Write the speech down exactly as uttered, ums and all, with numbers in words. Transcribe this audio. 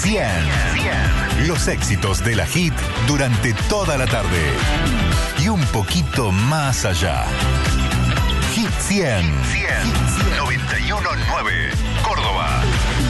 cien. Los éxitos de la hit durante toda la tarde. Y un poquito más allá. Hit cien. noventa y uno nueve. Córdoba.